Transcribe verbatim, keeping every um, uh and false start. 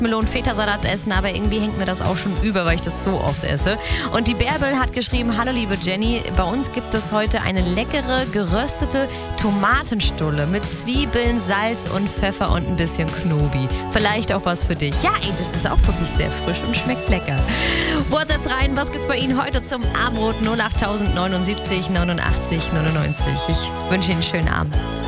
Melonen-Feta-Salat essen, aber irgendwie hängt mir das auch schon über, weil ich das so oft esse. Und die Bärbel hat geschrieben, hallo liebe Jenny, bei uns gibt es heute eine leckere, geröstete Tomatenstulle mit Zwiebeln, Salz und Pfeffer und ein bisschen Knobi. Vielleicht auch was für dich. Ja, ey, das ist auch wirklich sehr frisch und schmeckt lecker. WhatsApps rein, was gibt's bei Ihnen heute zum Abendbrot? null acht neunundsiebzig neunundachtzig neunundneunzig. Ich wünsche Ihnen einen schönen Abend.